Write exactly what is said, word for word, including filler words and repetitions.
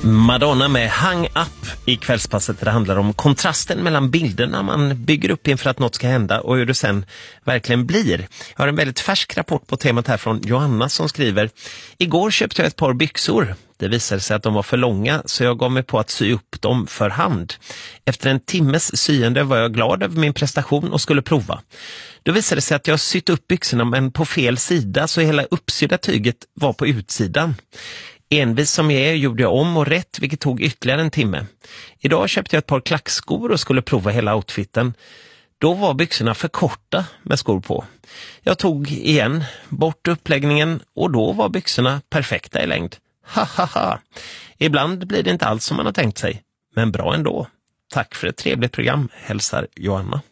Madonna med Hang Up i kvällspasset. Det handlar om kontrasten mellan bilderna man bygger upp inför att något ska hända och hur det sen verkligen blir. Jag har en väldigt färsk rapport på temat här från Johanna som skriver: Igår köpte jag ett par byxor. Det visade sig att de var för långa så jag gav mig på att sy upp dem för hand. Efter en timmes syende var jag glad över min prestation och skulle prova. Då visade det sig att jag sytt upp byxorna men på fel sida så hela uppsydda tyget var på utsidan. Envis som jag är gjorde jag om och rätt, vilket tog ytterligare en timme. Idag köpte jag ett par klackskor och skulle prova hela outfiten. Då var byxorna för korta med skor på. Jag tog igen bort uppläggningen och då var byxorna perfekta i längd. Ha ha ha. Ibland blir det inte alls som man har tänkt sig, men bra ändå. Tack för ett trevligt program, hälsar Johanna.